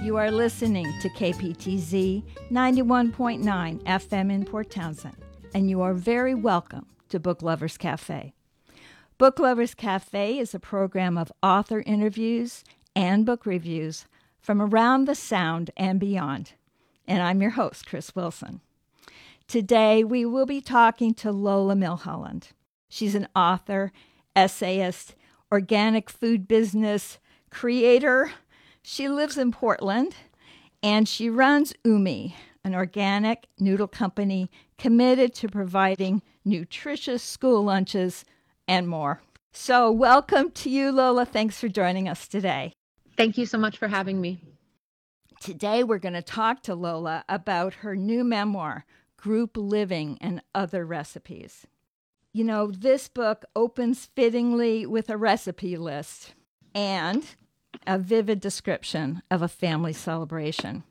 You are listening to KPTZ 91.9 FM in Port Townsend, and you are very welcome to Book Lovers Cafe. Book Lovers Cafe is a program of author interviews and book reviews from around the Sound and beyond. And I'm your host, Chris Wilson. Today, we will be talking to Lola Milholland. She's an author, essayist, organic food business creator. She lives in Portland, and she runs Umi, an organic noodle company committed to providing nutritious school lunches and more. So welcome to you, Lola. Thanks for joining us today. Thank you so much for having me. Today, we're going to talk to Lola about her new memoir, Group Living and Other Recipes. You know, this book opens fittingly with a recipe list and a vivid description of a family celebration.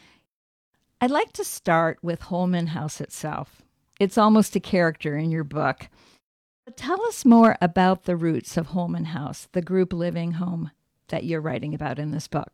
I'd like to start with Holman House itself. It's almost a character in your book. Tell us more about the roots of Holman House, the group living home that you're writing about in this book.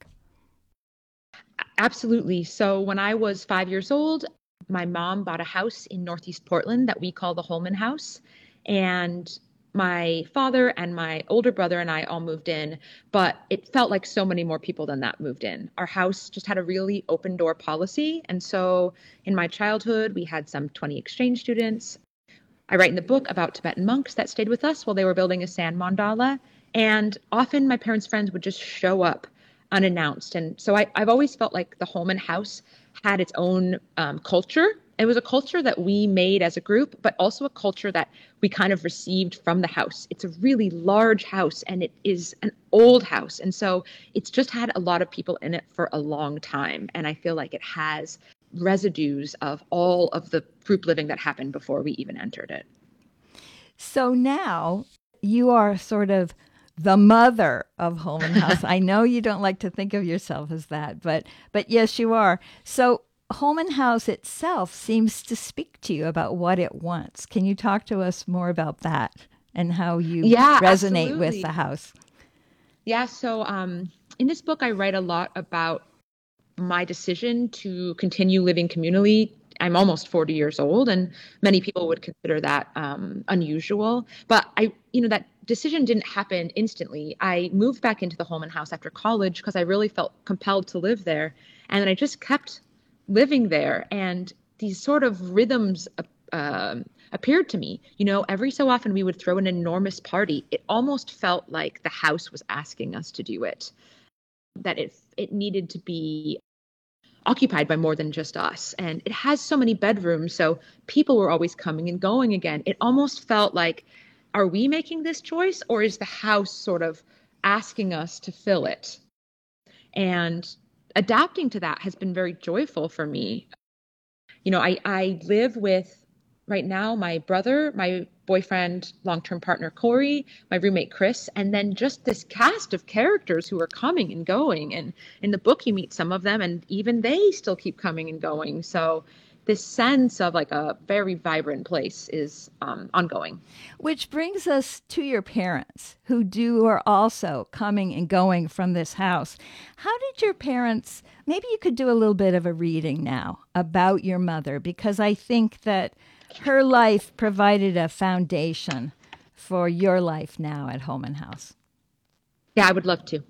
Absolutely. So when I was 5 years old, my mom bought a house in Northeast Portland that we call the Holman House. And my father and my older brother and I all moved in, but it felt like so many more people than that moved in. Our house just had a really open door policy. And so in my childhood, we had some 20 exchange students. I write in the book about Tibetan monks that stayed with us while they were building a sand mandala. And often my parents' friends would just show up unannounced. And so I've always felt like the Holman House had its own culture. It was a culture that we made as a group, but also a culture that we kind of received from the house. It's a really large house, and it is an old house. And so it's just had a lot of people in it for a long time. And I feel like it has residues of all of the group living that happened before we even entered it. So now you are sort of the mother of Holman House. I know you don't like to think of yourself as that, but yes, you are. So Holman House itself seems to speak to you about what it wants. Can you talk to us more about that and how you resonate absolutely. with the house? Yeah, so in this book, I write a lot about my decision to continue living communally. I'm almost 40 years old, and many people would consider that unusual. But that decision didn't happen instantly. I moved back into the Holman House after college because I really felt compelled to live there. And then I just kept living there, and these sort of rhythms appeared to me. Every so often we would throw an enormous party. It almost felt like the house was asking us to do it, that it needed to be occupied by more than just us. And it has so many bedrooms, so people were always coming and going again. It almost felt like, are we making this choice, or is the house sort of asking us to fill it? And adapting to that has been very joyful for me. I live with, right now, my brother, my boyfriend, long-term partner, Corey, my roommate, Chris, and then just this cast of characters who are coming and going. And in the book, you meet some of them, and even they still keep coming and going. So this sense of like a very vibrant place is ongoing. Which brings us to your parents, who are also coming and going from this house. How did your parents, maybe you could do a little bit of a reading now about your mother, because I think that her life provided a foundation for your life now at Holman House. Yeah, I would love to.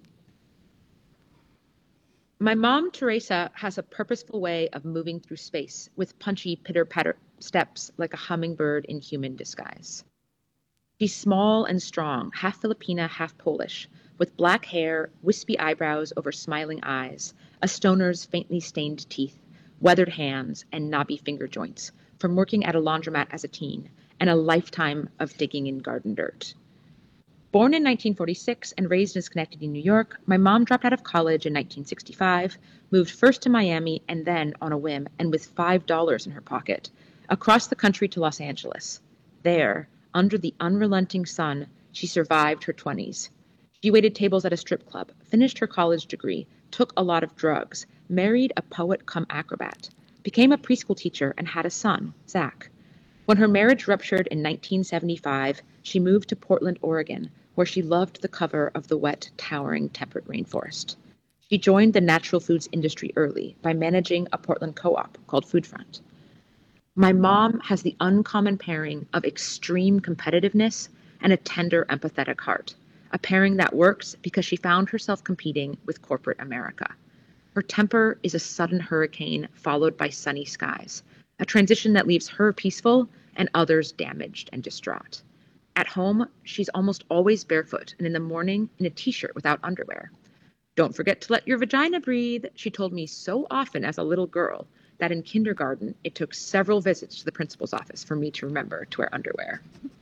My mom, Teresa, has a purposeful way of moving through space with punchy pitter-patter steps like a hummingbird in human disguise. She's small and strong, half Filipina, half Polish, with black hair, wispy eyebrows over smiling eyes, a stoner's faintly stained teeth, weathered hands, and knobby finger joints from working at a laundromat as a teen, and a lifetime of digging in garden dirt. Born in 1946 and raised in Schenectady, New York, my mom dropped out of college in 1965, moved first to Miami and then, on a whim, and with $5 in her pocket, across the country to Los Angeles. There, under the unrelenting sun, she survived her 20s. She waited tables at a strip club, finished her college degree, took a lot of drugs, married a poet-cum-acrobat, became a preschool teacher, and had a son, Zach. When her marriage ruptured in 1975, she moved to Portland, Oregon, where she loved the cover of the wet, towering temperate rainforest. She joined the natural foods industry early by managing a Portland co-op called Food Front. My mom has the uncommon pairing of extreme competitiveness and a tender, empathetic heart, a pairing that works because she found herself competing with corporate America. Her temper is a sudden hurricane followed by sunny skies, a transition that leaves her peaceful and others damaged and distraught. At home, she's almost always barefoot and in the morning in a t-shirt without underwear. Don't forget to let your vagina breathe, she told me so often as a little girl that in kindergarten it took several visits to the principal's office for me to remember to wear underwear.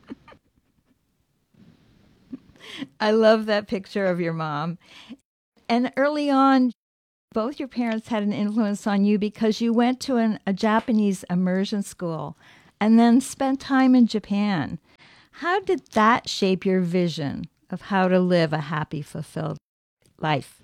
I love that picture of your mom. And early on, both your parents had an influence on you because you went to a Japanese immersion school and then spent time in Japan. How did that shape your vision of how to live a happy, fulfilled life?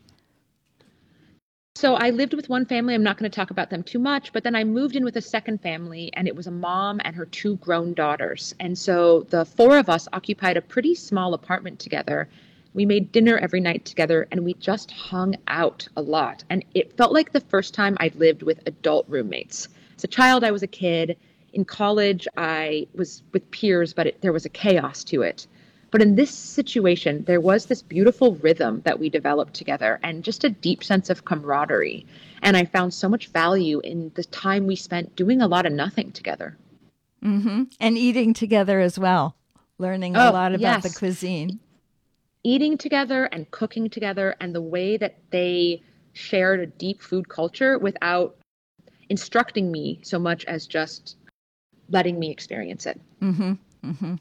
So I lived with one family. I'm not going to talk about them too much, but then I moved in with a second family, and it was a mom and her two grown daughters. And so the four of us occupied a pretty small apartment together. We made dinner every night together, and we just hung out a lot. And it felt like the first time I'd lived with adult roommates. As a child, I was a kid. In college, I was with peers, but there was a chaos to it. But in this situation, there was this beautiful rhythm that we developed together and just a deep sense of camaraderie. And I found so much value in the time we spent doing a lot of nothing together. Mm-hmm. And eating together as well, learning a lot about the cuisine. Eating together and cooking together and the way that they shared a deep food culture without instructing me so much as just letting me experience it. Mm-hmm. Mm-hmm.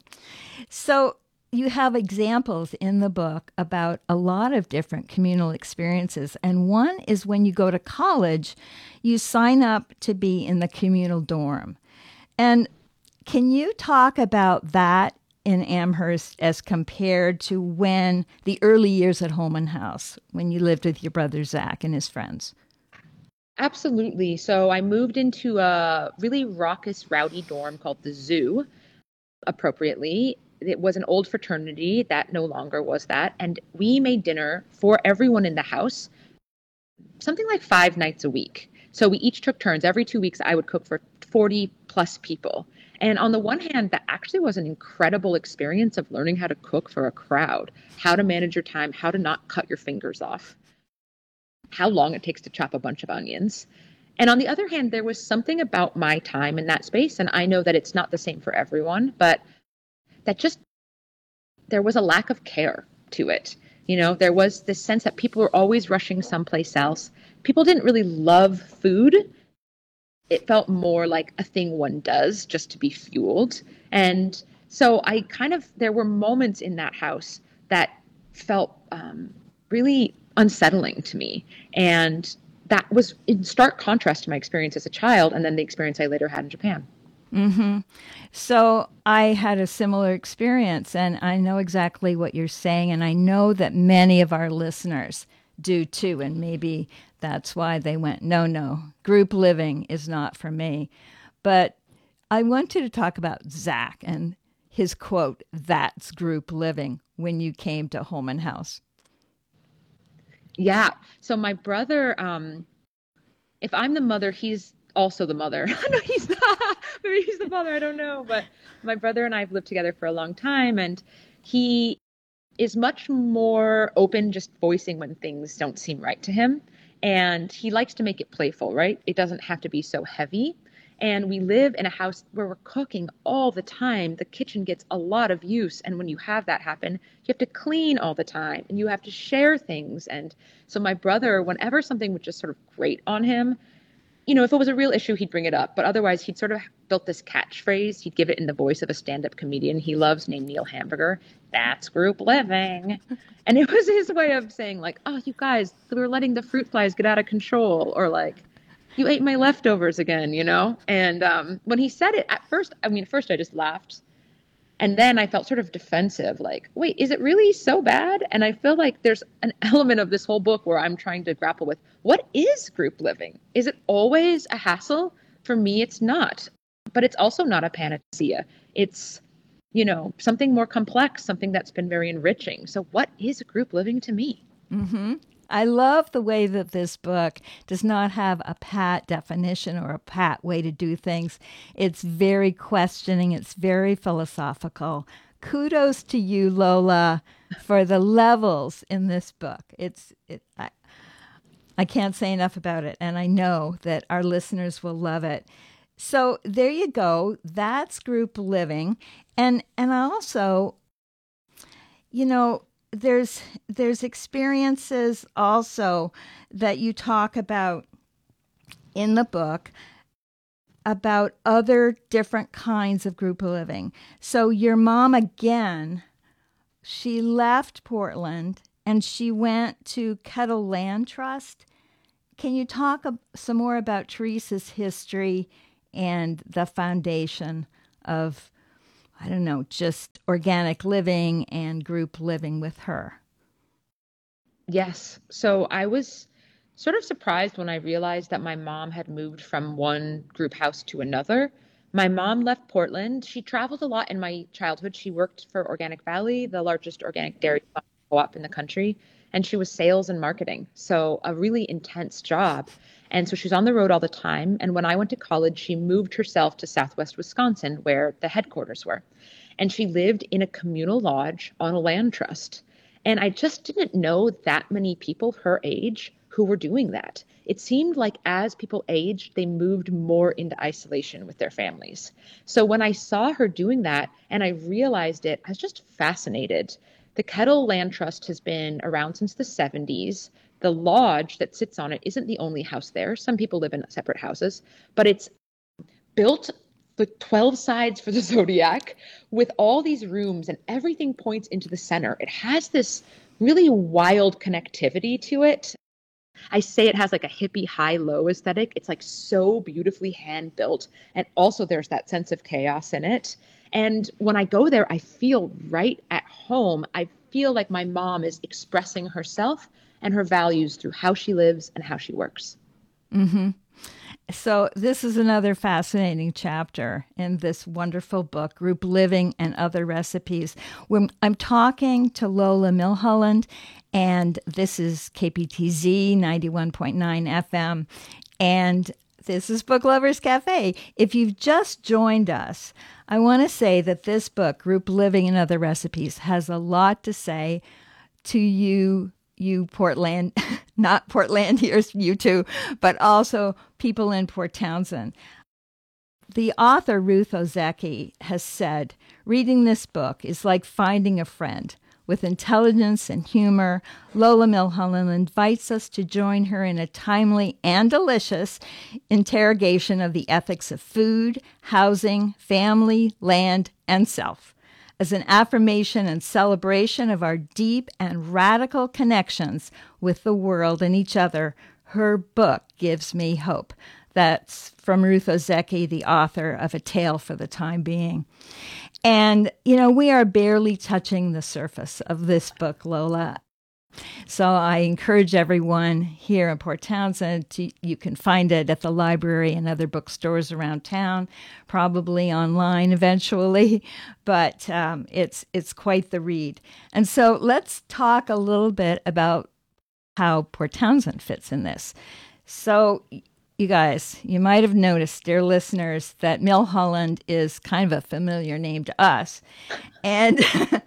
So you have examples in the book about a lot of different communal experiences. And one is when you go to college, you sign up to be in the communal dorm. And can you talk about that in Amherst as compared to when the early years at Holman House, when you lived with your brother Zach and his friends? Absolutely. So I moved into a really raucous, rowdy dorm called the Zoo, appropriately. It was an old fraternity that no longer was that. And we made dinner for everyone in the house, something like 5 nights a week. So we each took turns. Every 2 weeks, I would cook for 40 plus people. And on the one hand, that actually was an incredible experience of learning how to cook for a crowd, how to manage your time, how to not cut your fingers off, how long it takes to chop a bunch of onions. And on the other hand, there was something about my time in that space. And I know that it's not the same for everyone, but that just, there was a lack of care to it. You know, there was this sense that people were always rushing someplace else. People didn't really love food. It felt more like a thing one does just to be fueled. And so there were moments in that house that felt really unsettling to me. And that was in stark contrast to my experience as a child and then the experience I later had in Japan. Mm-hmm. So I had a similar experience, and I know exactly what you're saying, and I know that many of our listeners do too, and maybe that's why they went, no, group living is not for me. But I wanted to talk about Zach and his quote, "That's group living," when you came to Holman House. Yeah. So my brother, if I'm the mother, he's also the mother. No, he's not. Maybe he's the father. I don't know. But my brother and I have lived together for a long time, and he is much more open, just voicing when things don't seem right to him. And he likes to make it playful, right? It doesn't have to be so heavy. And we live in a house where we're cooking all the time. The kitchen gets a lot of use. And when you have that happen, you have to clean all the time and you have to share things. And so my brother, whenever something would just sort of grate on him, you know, if it was a real issue, he'd bring it up. But otherwise, he'd sort of built this catchphrase. He'd give it in the voice of a stand-up comedian he loves named Neil Hamburger. "That's group living." And it was his way of saying, like, "Oh, you guys, we're letting the fruit flies get out of control." Or like, "You ate my leftovers again," you know? And when he said it, at first I just laughed. And then I felt sort of defensive, like, wait, is it really so bad? And I feel like there's an element of this whole book where I'm trying to grapple with, what is group living? Is it always a hassle? For me, it's not. But it's also not a panacea. It's, you know, something more complex, something that's been very enriching. So what is group living to me? Mm-hmm. I love the way that this book does not have a pat definition or a pat way to do things. It's very questioning. It's very philosophical. Kudos to you, Lola, for the levels in this book. I can't say enough about it, and I know that our listeners will love it. So there you go. That's group living. And also, you know, there's experiences also that you talk about in the book about other different kinds of group living. So your mom, again, she left Portland and she went to Kettle Land Trust. Can you talk some more about Teresa's history and the foundation of, I don't know, just organic living and group living with her? Yes. So I was sort of surprised when I realized that my mom had moved from one group house to another. My mom left Portland. She traveled a lot in my childhood. She worked for Organic Valley, the largest organic dairy co-op in the country, and she was sales and marketing. So a really intense job. And so she was on the road all the time. And when I went to college, she moved herself to Southwest Wisconsin, where the headquarters were. And she lived in a communal lodge on a land trust. And I just didn't know that many people her age who were doing that. It seemed like as people aged, they moved more into isolation with their families. So when I saw her doing that and I realized it, I was just fascinated. The Kettle Land Trust has been around since the 70s. The lodge that sits on it isn't the only house there. Some people live in separate houses, but it's built the 12 sides for the zodiac with all these rooms, and everything points into the center. It has this really wild connectivity to it. I say it has like a hippie high-low aesthetic. It's like so beautifully hand built. And also there's that sense of chaos in it. And when I go there, I feel right at home. I feel like my mom is expressing herself and her values through how she lives and how she works. Mm-hmm. So this is another fascinating chapter in this wonderful book, Group Living and Other Recipes. I'm talking to Lola Milholland, and this is KPTZ 91.9 FM, and this is Book Lovers Cafe. If you've just joined us, I want to say that this book, Group Living and Other Recipes, has a lot to say to you Portland, not Portlandiers, you too, but also people in Port Townsend. The author, Ruth Ozeki, has said, reading this book is like finding a friend. With intelligence and humor, Lola Milholland invites us to join her in a timely and delicious interrogation of the ethics of food, housing, family, land, and self. As an affirmation and celebration of our deep and radical connections with the world and each other, her book gives me hope. That's from Ruth Ozeki, the author of A Tale for the Time Being. And, you know, we are barely touching the surface of this book, Lola. So I encourage everyone here in Port Townsend you can find it at the library and other bookstores around town, probably online eventually, but it's quite the read. And so let's talk a little bit about how Port Townsend fits in this. So you guys, you might have noticed, dear listeners, that Milholland is kind of a familiar name to us. And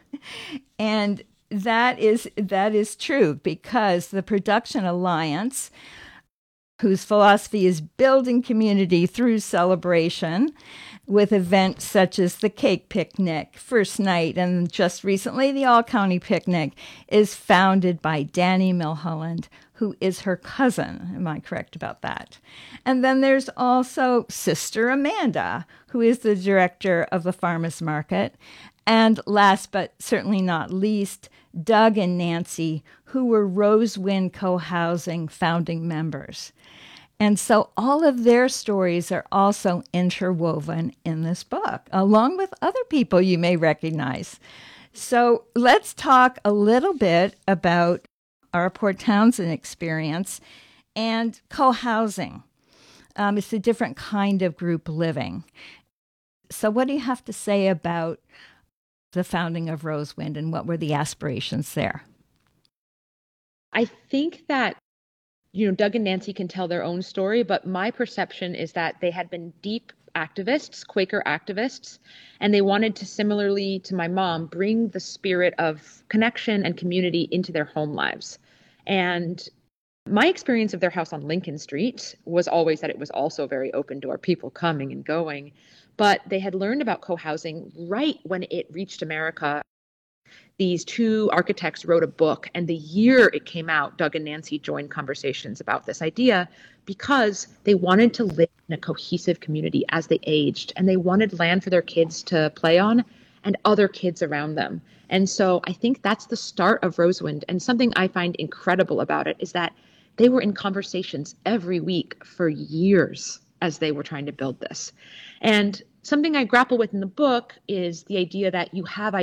and that is true, because the Production Alliance, whose philosophy is building community through celebration, with events such as the Cake Picnic, First Night, and just recently the All-County Picnic, is founded by Danny Milholland, who is her cousin. Am I correct about that? And then there's also Sister Amanda, who is the director of the Farmers Market. And last but certainly not least, Doug and Nancy, who were Rosewind Co-Housing founding members. And so all of their stories are also interwoven in this book, along with other people you may recognize. So let's talk a little bit about our Port Townsend experience and co-housing. It's a different kind of group living. So what do you have to say about the founding of Rosewind and what were the aspirations there? I think that, Doug and Nancy can tell their own story, but my perception is that they had been deep activists, Quaker activists, and they wanted to, similarly to my mom, bring the spirit of connection and community into their home lives. And my experience of their house on Lincoln Street was always that it was also very open door, people coming and going. But they had learned about co-housing right when it reached America. These two architects wrote a book, and the year it came out, Doug and Nancy joined conversations about this idea because they wanted to live in a cohesive community as they aged, and they wanted land for their kids to play on and other kids around them. And so I think that's the start of Rosewind. And something I find incredible about it is that they were in conversations every week for years as they were trying to build this. And something I grapple with in the book is the idea that you have